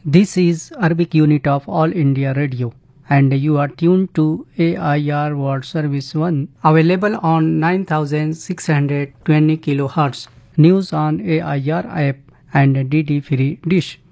This is Arabic unit of All India Radio and you are tuned to AIR World Service 1 available on 9620 kHz. News on AIR app and DD free dish.